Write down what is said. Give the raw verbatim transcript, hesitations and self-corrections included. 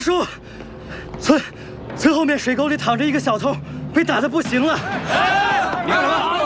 叔，村村后面水沟里躺着一个小偷，被打得不行了。 你干什么？